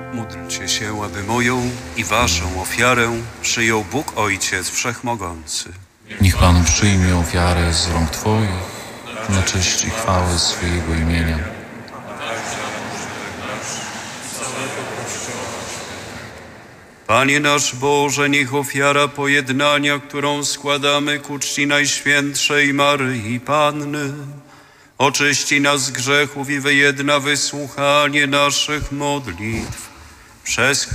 Módlcie się, aby moją i waszą ofiarę przyjął Bóg Ojciec Wszechmogący. Niech Pan przyjmie ofiarę z rąk Twoich na cześć i chwałę swojego imienia. Panie nasz Boże, niech ofiara pojednania, którą składamy ku czci Najświętszej Maryi Panny, oczyści nas z grzechów i wyjedna wysłuchanie naszych modlitw. Przez